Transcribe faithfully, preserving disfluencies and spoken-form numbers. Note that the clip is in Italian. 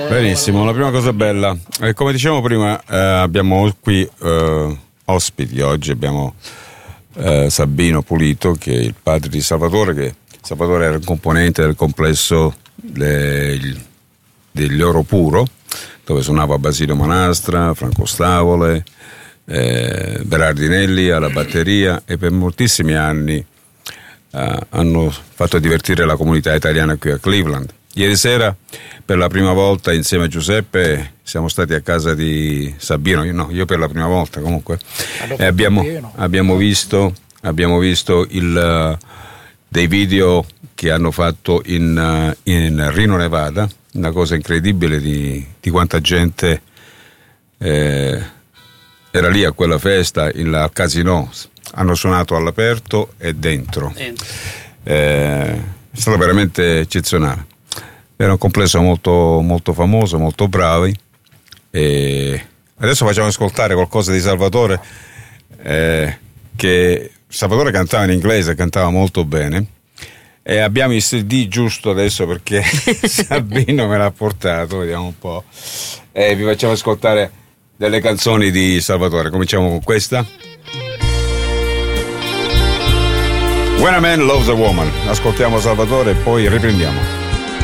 Benissimo, la prima cosa bella, eh, come dicevamo prima, eh, abbiamo qui eh, ospiti oggi, abbiamo eh, Sabino Pulito, che è il padre di Salvatore, che Salvatore era un componente del complesso le, il, degli Oro Puro, dove suonava Basilio Manastra, Franco Stavole, eh, Berardinelli alla batteria, e per moltissimi anni eh, hanno fatto divertire la comunità italiana qui a Cleveland. Ieri sera, per la prima volta, insieme a Giuseppe, siamo stati a casa di Sabino, io, no, io per la prima volta comunque, e abbiamo, abbiamo visto, abbiamo visto il, uh, dei video che hanno fatto in, uh, in Reno, Nevada, una cosa incredibile di, di quanta gente eh, era lì a quella festa, il, al casino, hanno suonato all'aperto e dentro, eh, è stato veramente eccezionale. Era un complesso molto, molto famoso, molto bravi, e adesso facciamo ascoltare qualcosa di Salvatore, eh, che Salvatore cantava in inglese, cantava molto bene, e abbiamo il C D giusto adesso perché Sabino me l'ha portato, vediamo un po', e vi facciamo ascoltare delle canzoni di Salvatore. Cominciamo con questa, When a Man Loves a Woman. Ascoltiamo Salvatore e poi riprendiamo.